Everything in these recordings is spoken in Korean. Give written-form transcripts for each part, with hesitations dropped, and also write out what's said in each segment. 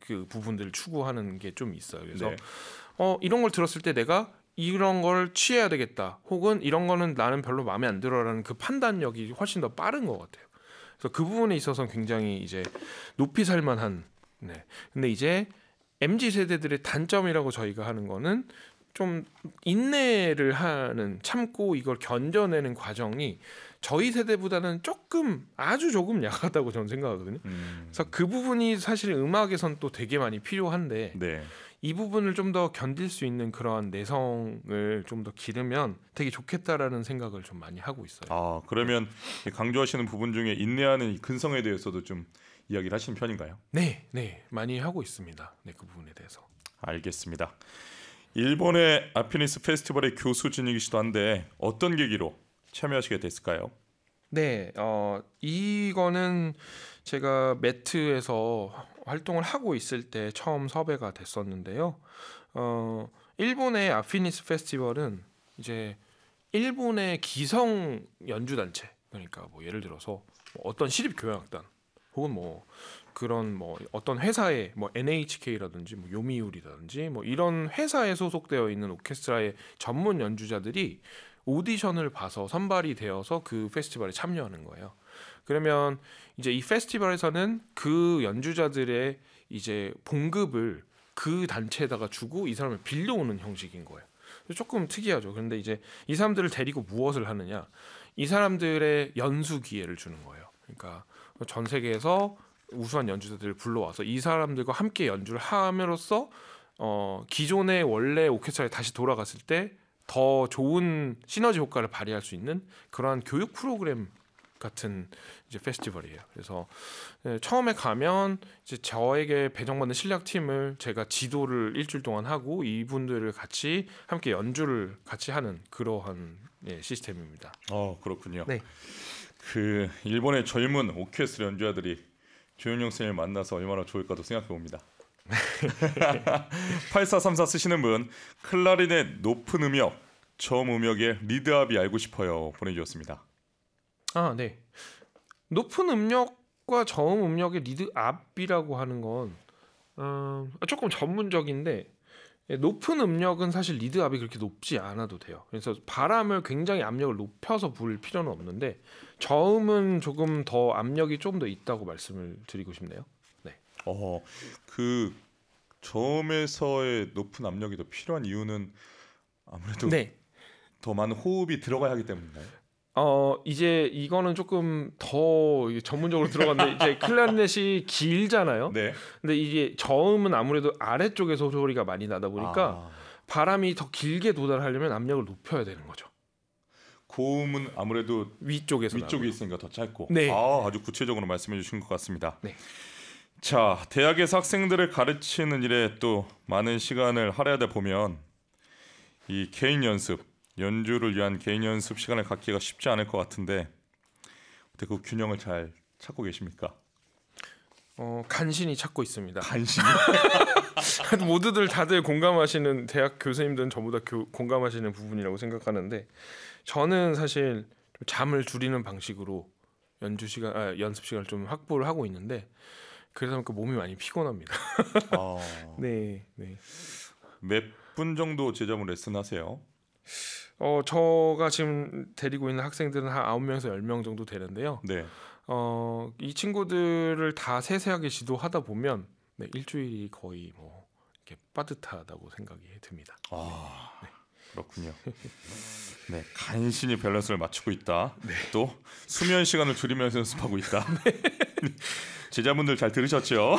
그 부분들을 추구하는 게 좀 있어요. 그래서 네. 이런 걸 들었을 때 내가 이런 걸 취해야 되겠다. 혹은 이런 거는 나는 별로 마음에 안 들어라는 그 판단력이 훨씬 더 빠른 것 같아요. 그래서 그 부분에 있어서는 굉장히 이제 높이 살만한. 네. 근데 이제 MZ 세대들의 단점이라고 저희가 하는 거는 좀 인내를 하는 참고 이걸 견뎌내는 과정이 저희 세대보다는 조금 아주 조금 약하다고 저는 생각하거든요. 그래서 그 부분이 사실 음악에선 또 되게 많이 필요한데 네. 이 부분을 좀 더 견딜 수 있는 그러한 내성을 좀 더 기르면 되게 좋겠다라는 생각을 좀 많이 하고 있어요. 아, 그러면 강조하시는 부분 중에 인내하는 이 근성에 대해서도 좀 이야기를 하시는 편인가요? 네, 네, 많이 하고 있습니다. 네, 그 부분에 대해서. 알겠습니다. 일본의 아피니스 페스티벌의 교수진이기도 한데 어떤 계기로 참여하시게 됐을까요? 네, 이거는 제가 매트에서 활동을 하고 있을 때 처음 섭외가 됐었는데요. 일본의 아피니스 페스티벌은 이제 일본의 기성 연주 단체, 그러니까 뭐 예를 들어서 뭐 어떤 시립 교향악단 혹은 뭐 그런 뭐 어떤 회사의 뭐 NHK라든지 뭐 요미우리라든지 뭐 이런 회사에 소속되어 있는 오케스트라의 전문 연주자들이 오디션을 봐서 선발이 되어서 그 페스티벌에 참여하는 거예요. 그러면 이제 이 페스티벌에서는 그 연주자들의 이제 봉급을 그 단체에다가 주고 이 사람을 빌려오는 형식인 거예요. 조금 특이하죠. 그런데 이제 이 사람들을 데리고 무엇을 하느냐? 이 사람들의 연수 기회를 주는 거예요. 그러니까 전 세계에서 우수한 연주자들을 불러와서 이 사람들과 함께 연주를 함으로써 기존의 원래 오케스트라에 다시 돌아갔을 때 더 좋은 시너지 효과를 발휘할 수 있는 그러한 교육 프로그램 같은 이제 페스티벌이에요. 그래서 처음에 가면 이제 저에게 배정받는 실력 팀을 제가 지도를 일주일 동안 하고 이분들을 같이 함께 연주를 같이 하는 그러한 시스템입니다. 그렇군요. 네. 그 일본의 젊은 오케스트라 연주자들이 조윤영 선생님을 만나서 얼마나 좋을까도 생각해 봅니다. 8434 쓰시는 분, 클라리넷 높은 음역, 저음 음역의 리드압이 알고 싶어요 보내주셨습니다. 아, 네. 높은 음역과 저음 음역의 리드압이라고 하는 건 조금 전문적인데 높은 음역은 사실 리드압이 그렇게 높지 않아도 돼요. 그래서 바람을 굉장히 압력을 높여서 부를 필요는 없는데 저음은 조금 더 압력이 좀 더 있다고 말씀을 드리고 싶네요. 네. 그 저음에서의 높은 압력이 더 필요한 이유는 아무래도 네. 더 많은 호흡이 들어가야 하기 때문인가요? 이제 이거는 조금 더 전문적으로 들어갔는데 이제 클라리넷이 길잖아요. 네. 근데 이게 저음은 아무래도 아래쪽에서 소리가 많이 나다 보니까 바람이 더 길게 도달하려면 압력을 높여야 되는 거죠. 고음은 아무래도 위쪽에 있으니까 더 짧고. 네. 아주 구체적으로 말씀해 주신 것 같습니다. 네. 자, 대학에서 학생들을 가르치는 일에 또 많은 시간을 할애하다 보면 이 개인 연습, 연주를 위한 개인 연습 시간을 갖기가 쉽지 않을 것 같은데 어떻게 그 균형을 잘 찾고 계십니까? 간신히 찾고 있습니다. 간신히? 모두들 다들 공감하시는 대학 교수님들은 전부 다 공감하시는 부분이라고 생각하는데 저는 사실 잠을 줄이는 방식으로 연습 시간을 좀 확보를 하고 있는데 그러다 보니까 몸이 많이 피곤합니다. 네, 네. 몇 분 정도 제자분 레슨하세요? 저가 지금 데리고 있는 학생들은 한 9명에서 10명 정도 되는데요. 네. 이 친구들을 다 세세하게 지도하다 보면 일주일이 거의 뭐 이렇게 빠듯하다고 생각이 듭니다. 네. 그렇군요. 네, 간신히 밸런스를 맞추고 있다. 네. 또 수면 시간을 줄이면서 연습하고 있다. 네. 제자분들 잘 들으셨죠?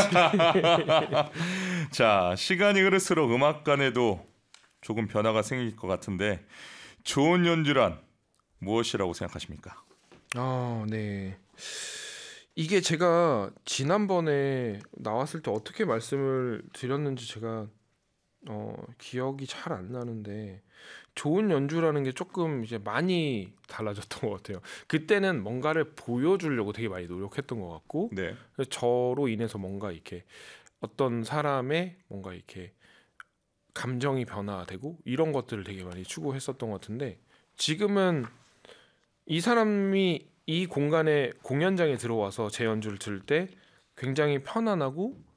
자, 시간이 흐를수록 음악관에도 조금 변화가 생길 것 같은데 좋은 연주란 무엇이라고 생각하십니까? 네. 이게 제가 지난번에 나왔을 때 어떻게 말씀을 드렸는지 제가 기억이 잘 안 나는데 좋은 연주라는 게 조금 이제 많이 달라졌던 것 같아요. 그때는 뭔가를 보여주려고 되게 많이 노력했던 것 같고 네. 저로 인해서 뭔가 이렇게 어떤 사람의 뭔가 이렇게 감정이 변화되고 이런 것들을 되게 많이 추구했었던 것 같은데 지금은 이 사람이 이 공간에 공연장에 들어와서 제 연주를 들을 때 굉장히 편안하고